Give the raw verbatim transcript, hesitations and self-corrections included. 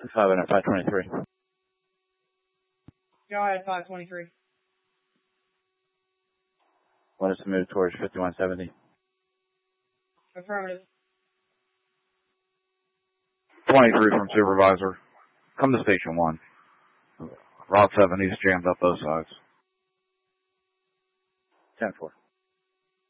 five and five twenty-three. Go ahead, five twenty-three. Want us to move towards fifty-one seventy? Affirmative. twenty-three from supervisor. Come to station one. Route seven, he's jammed up both sides. ten four.